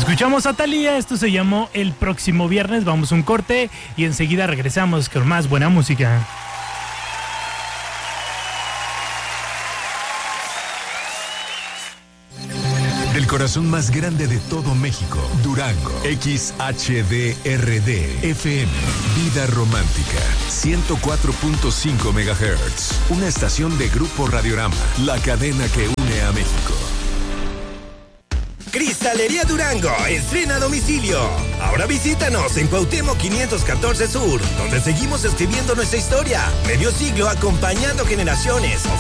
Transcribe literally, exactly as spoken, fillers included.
Escuchamos a Thalía, esto se llamó El Próximo Viernes. Vamos a un corte y enseguida regresamos con más buena música. Del corazón más grande de todo México, Durango, X H D R D F M, Vida Romántica, ciento cuatro punto cinco megahertz, una estación de Grupo Radiorama, la cadena que une a México. Cristalería Durango estrena a domicilio. Ahora visítanos en Cuauhtémoc quinientos catorce Sur, donde seguimos escribiendo nuestra historia. Medio siglo acompañando generaciones,